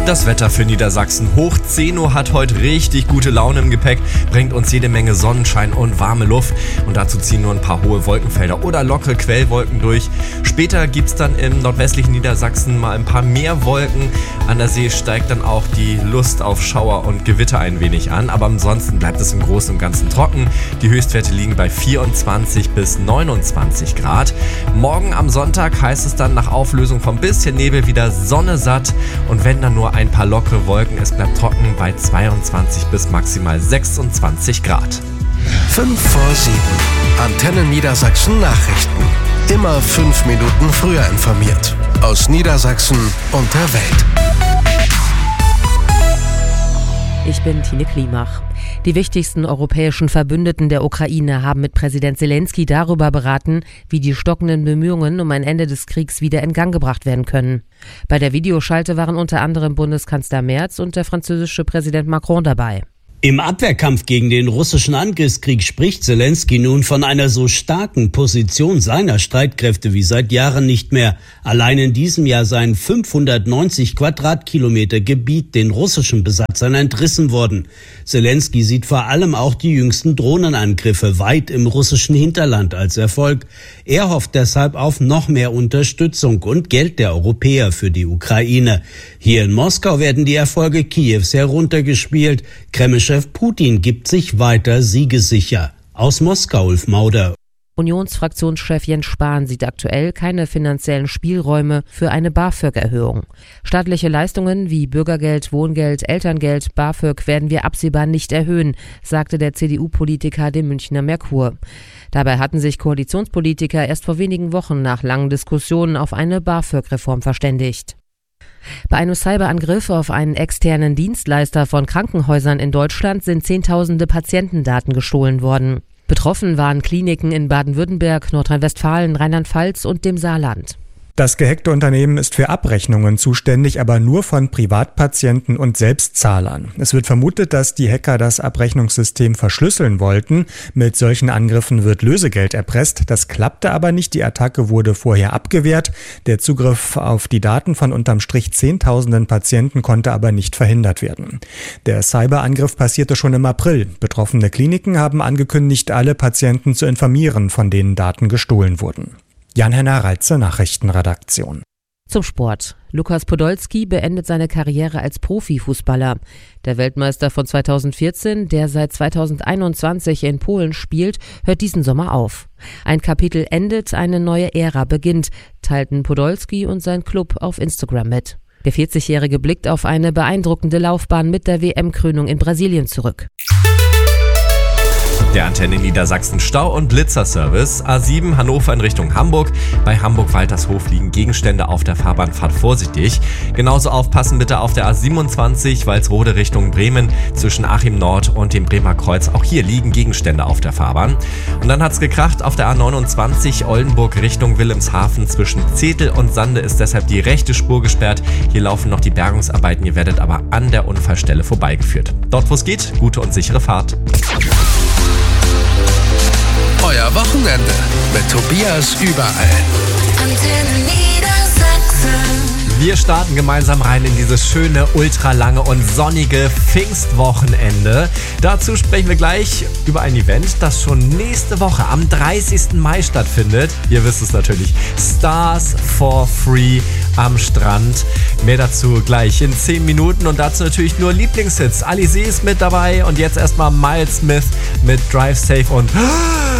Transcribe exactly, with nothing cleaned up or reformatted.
Das Wetter für Niedersachsen. Hoch zehn Uhr hat heute richtig gute Laune im Gepäck, bringt uns jede Menge Sonnenschein und warme Luft. Und dazu ziehen nur ein paar hohe Wolkenfelder oder lockere Quellwolken durch. Später gibt es dann im nordwestlichen Niedersachsen mal ein paar mehr Wolken. An der See steigt dann auch die Lust auf Schauer und Gewitter ein wenig an. Aber ansonsten bleibt es im Großen und Ganzen trocken. Die Höchstwerte liegen bei vierundzwanzig bis neunundzwanzig Grad. Morgen am Sonntag heißt es dann nach Auflösung von bisschen Nebel wieder Sonne satt. Und wenn dann nur ein paar lockere Wolken, es bleibt trocken bei zweiundzwanzig bis maximal sechsundzwanzig Grad. fünf vor sieben. Antenne Niedersachsen Nachrichten. Immer fünf Minuten früher informiert. Aus Niedersachsen und der Welt. Ich bin Tine Klimach. Die wichtigsten europäischen Verbündeten der Ukraine haben mit Präsident Zelensky darüber beraten, wie die stockenden Bemühungen um ein Ende des Kriegs wieder in Gang gebracht werden können. Bei der Videoschalte waren unter anderem Bundeskanzler Merz und der französische Präsident Macron dabei. Im Abwehrkampf gegen den russischen Angriffskrieg spricht Zelensky nun von einer so starken Position seiner Streitkräfte wie seit Jahren nicht mehr. Allein in diesem Jahr seien fünfhundertneunzig Quadratkilometer Gebiet den russischen Besatzern entrissen worden. Zelensky sieht vor allem auch die jüngsten Drohnenangriffe weit im russischen Hinterland als Erfolg. Er hofft deshalb auf noch mehr Unterstützung und Geld der Europäer für die Ukraine. Hier in Moskau werden die Erfolge Kiews heruntergespielt. Kremlchef Putin gibt sich weiter siegessicher. Aus Moskau, Ulf Mauder. Unionsfraktionschef Jens Spahn sieht aktuell keine finanziellen Spielräume für eine BAföG-Erhöhung. Staatliche Leistungen wie Bürgergeld, Wohngeld, Elterngeld, BAföG werden wir absehbar nicht erhöhen, sagte der C D U-Politiker dem Münchner Merkur. Dabei hatten sich Koalitionspolitiker erst vor wenigen Wochen nach langen Diskussionen auf eine BAföG-Reform verständigt. Bei einem Cyberangriff auf einen externen Dienstleister von Krankenhäusern in Deutschland sind Zehntausende Patientendaten gestohlen worden. Betroffen waren Kliniken in Baden-Württemberg, Nordrhein-Westfalen, Rheinland-Pfalz und dem Saarland. Das gehackte Unternehmen ist für Abrechnungen zuständig, aber nur von Privatpatienten und Selbstzahlern. Es wird vermutet, dass die Hacker das Abrechnungssystem verschlüsseln wollten. Mit solchen Angriffen wird Lösegeld erpresst. Das klappte aber nicht. Die Attacke wurde vorher abgewehrt. Der Zugriff auf die Daten von unterm Strich Zehntausenden Patienten konnte aber nicht verhindert werden. Der Cyberangriff passierte schon im April. Betroffene Kliniken haben angekündigt, alle Patienten zu informieren, von denen Daten gestohlen wurden. Jan-Henner Reitze, Nachrichtenredaktion. Zum Sport. Lukas Podolski beendet seine Karriere als Profifußballer. Der Weltmeister von zweitausendvierzehn, der seit zweitausendeinundzwanzig in Polen spielt, hört diesen Sommer auf. Ein Kapitel endet, eine neue Ära beginnt, teilten Podolski und sein Club auf Instagram mit. Der vierzigjährige blickt auf eine beeindruckende Laufbahn mit der W M-Krönung in Brasilien zurück. Der Antenne Niedersachsen Stau- und Blitzerservice. A sieben Hannover in Richtung Hamburg. Bei Hamburg-Waltershof liegen Gegenstände auf der Fahrbahn. Fahrt vorsichtig. Genauso aufpassen bitte auf der A siebenundzwanzig Walsrode Richtung Bremen zwischen Achim Nord und dem Bremer Kreuz. Auch hier liegen Gegenstände auf der Fahrbahn. Und dann hat's gekracht auf der A neunundzwanzig Oldenburg Richtung Wilhelmshaven. Zwischen Zetel und Sande ist deshalb die rechte Spur gesperrt. Hier laufen noch die Bergungsarbeiten. Ihr werdet aber an der Unfallstelle vorbeigeführt. Dort, wo es geht, gute und sichere Fahrt. Euer Wochenende mit Tobias überall. Antenne Niedersachsen. Wir starten gemeinsam rein in dieses schöne, ultralange und sonnige Pfingstwochenende. Dazu sprechen wir gleich über ein Event, das schon nächste Woche am dreißigsten Mai stattfindet. Ihr wisst es natürlich, Stars for Free am Strand. Mehr dazu gleich in zehn Minuten und dazu natürlich nur Lieblingshits. Alizé ist mit dabei und jetzt erstmal Miles Smith mit Drive Safe und